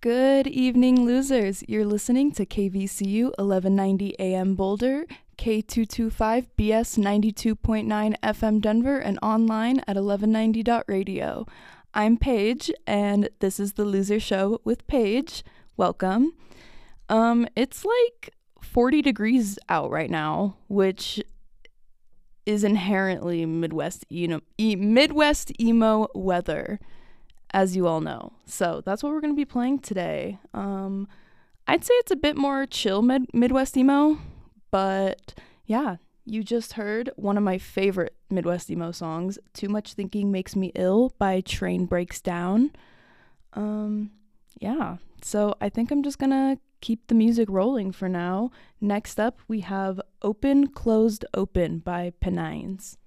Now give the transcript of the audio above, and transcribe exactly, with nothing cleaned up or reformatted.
Good evening, losers. You're listening to K V C U eleven ninety A M Boulder, K two twenty-five B S ninety-two point nine F M Denver, and online at eleven ninety dot radio. I'm Paige, and this is the Loser Show with Paige. Welcome. Um, it's like forty degrees out right now, which is inherently Midwest emo, e- Midwest emo weather, as you all know. So that's what we're going to be playing today. Um, I'd say it's a bit more chill mid- Midwest emo, but yeah, you just heard one of my favorite Midwest emo songs, Too Much Thinking Makes Me Ill by Train Breaks Down. Um, yeah, so I think I'm just going to keep the music rolling for now. Next up, we have Open, Closed, Open by Penines.